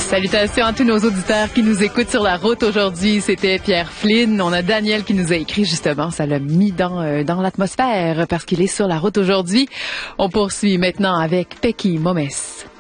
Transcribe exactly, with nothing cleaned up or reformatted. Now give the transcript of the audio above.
Salutations à tous nos auditeurs qui nous écoutent sur la route aujourd'hui. C'était Pierre Flynn. On a Daniel qui nous a écrit justement. Ça l'a mis dans, euh, dans l'atmosphère parce qu'il est sur la route aujourd'hui. On poursuit maintenant avec Pecky Momes.